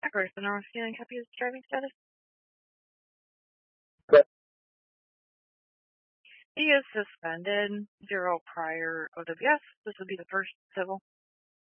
Hi, person. I was feeling happy with driving status. Okay. He is suspended. 0 prior OWS. This would be the first civil.